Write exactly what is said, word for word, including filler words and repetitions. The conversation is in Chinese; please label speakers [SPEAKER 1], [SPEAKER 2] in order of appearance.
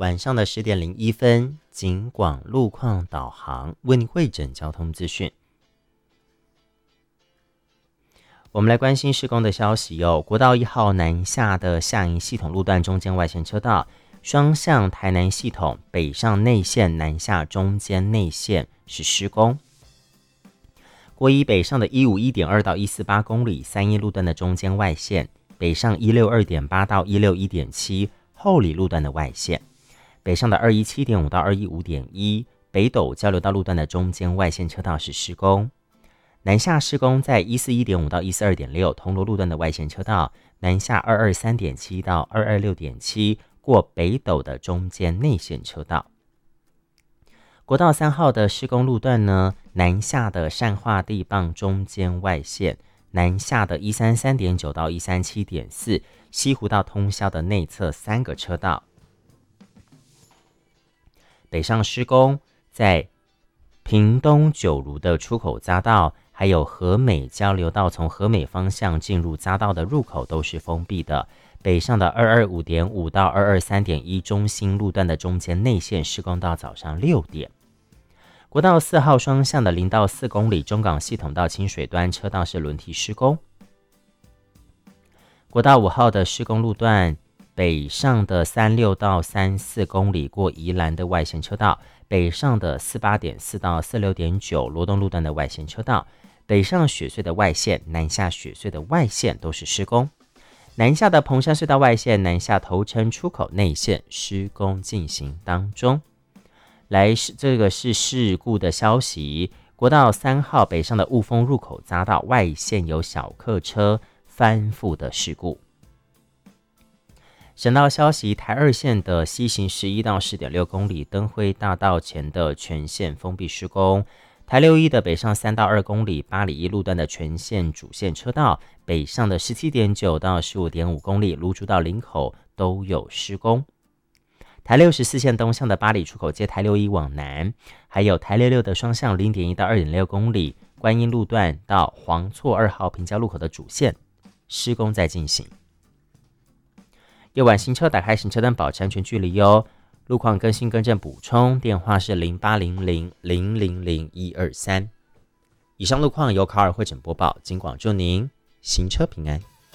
[SPEAKER 1] 晚上的十点零一分，警广路况导航为您汇整交通资讯。我们来关心施工的消息哦。国道一号南下的下营系统路段中间外线车道，双向台南系统北上内线南下中间内线是施工。国一北上的 一五一点二 到一四八公里三一路段的中间外线，北上 一六二点八 到一六一点七后里路段的外线，北上的 二一七点五 到二一五点一北斗交流道路段的中间外线车道是施工。南下施工在 一四一点五 到一四二点六铜锣路段的外线车道，南下 二二三点七 到二二六点七过北斗的中间内线车道。国道三号的施工路段呢，南下的善化地磅中间外线，南下的 一三三点九 到一三七点四西湖道通霄的内侧三个车道。北上施工在屏东九如的出口匝道，还有和美交流道从和美方向进入匝道的入口都是封闭的。北上的 二二五点五 到二二三点一中兴路段的中间内线施工到早上六点。国道四号双向的零到四公里中港系统到清水端车道是轮替施工。国道五号的施工路段，北上的三六到三四公里过宜兰的外线车道，北上的四八点四到四六点九罗东路段的外线车道，北上雪隧的外线，南下雪隧的外线都是施工。南下的彭山隧道外线，南下头城出口内线施工进行当中。来，这个是事故的消息。国道三号北上的雾峰入口匝道外线有小客车翻覆的事故。省道消息，台二线的西行十一到 十点六公里灯辉大道前的全线封闭施工。台六一的北上三到二公里八里一路段的全线主线车道，北上的 十七点九 到 十五点五公里芦竹到林口都有施工。台六十四线东向的八里出口接台六一往南，还有台六六的双向 零点一 到 二点六公里观音路段到黄厝二号平交路口的主线施工在进行。夜晚行车打开行车灯，保持安全距离哟。路况更新更正补充，电话是零八零零零零零一二三。以上路况由卡尔汇整播报，警广祝您行车平安。